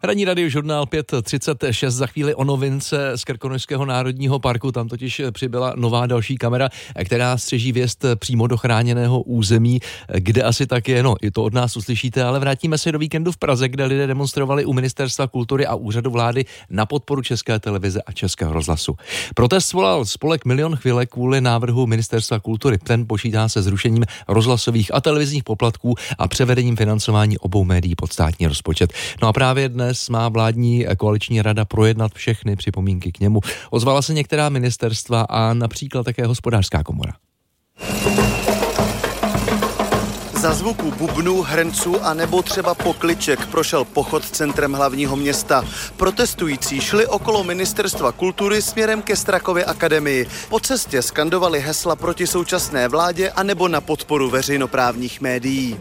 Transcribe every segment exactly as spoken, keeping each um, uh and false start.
Ranní radiožurnál pět třicet šest, za chvíli o novince z Krkonošského národního parku. Tam totiž přibyla nová další kamera, která střeží vjezd přímo do chráněného území, kde asi tak je, no i to od nás uslyšíte, ale vrátíme se do víkendu v Praze, kde lidé demonstrovali u Ministerstva kultury a úřadu vlády na podporu České televize a Českého rozhlasu. Protest svolal spolek Milion chvilek kvůli návrhu Ministerstva kultury. Ten počítá se zrušením rozhlasových a televizních poplatků a převedením financování obou médií pod státní rozpočet. No a právě dnes má vládní koaliční rada projednat všechny připomínky k němu. Ozvala se některá ministerstva a například také Hospodářská komora. Za zvuku bubnů, hrnců a nebo třeba pokliček prošel pochod centrem hlavního města. Protestující šli okolo Ministerstva kultury směrem ke Strakově akademii. Po cestě skandovali hesla proti současné vládě a nebo na podporu veřejnoprávních médií.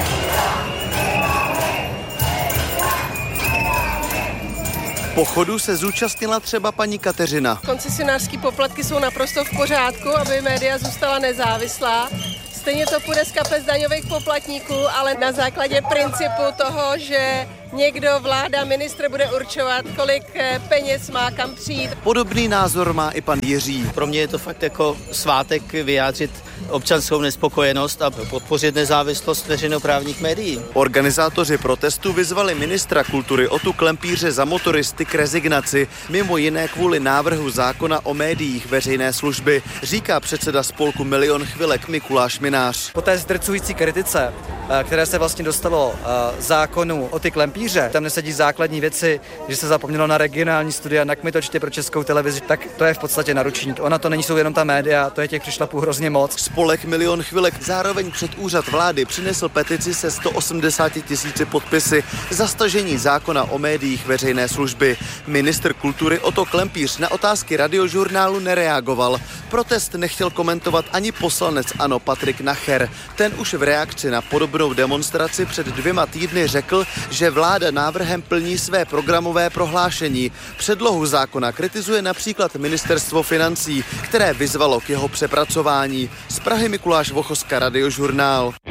Pochodu se zúčastnila třeba paní Kateřina. Koncesionářský poplatky jsou naprosto v pořádku, aby média zůstala nezávislá. Stejně to půjde z kapes daňových poplatníků, ale na základě principu toho, že někdo, vláda, ministr bude určovat, kolik peněz má kam přijít. Podobný názor má i pan Jiří. Pro mě je to fakt jako svátek vyjádřit občanskou nespokojenost a podpořit nezávislost veřejnoprávních médií. Organizátoři protestu vyzvali ministra kultury Otu Klempíře za motoristy k rezignaci, mimo jiné kvůli návrhu zákona o médiích veřejné služby, říká předseda spolku Milion chvilek Mikuláš Minář. Po té zdrcující kritice, které se vlastně dostalo zákonu Oty Klempíře, tam nesedí základní věci, že se zapomnělo na regionální studia, na kmitočty pro Českou televizi, tak to je v podstatě naručník. Ona to nejsou jenom ta média, to je těch přišlapů hrozně moc. Spolek Milion chvilek zároveň před úřad vlády přinesl petici se sto osmdesáti tisíci podpisy za stažení zákona o médiích veřejné služby. Ministr kultury Oto Klempíř na otázky radiožurnálu nereagoval. Protest nechtěl komentovat ani poslanec ANO Patrik Nacher. Ten už v reakci na podobnou demonstraci před dvěma týdny řekl, že vláda návrhem plní své programové prohlášení. Předlohu zákona kritizuje například Ministerstvo financí, které vyzvalo k jeho přepracování. Z Prahy Mikuláš Vochoska, Radiožurnál.